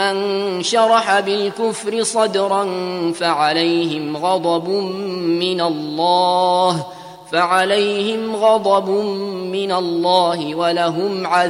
من شرح بالكفر صدرا فعليهم غضب من الله ولهم عذاب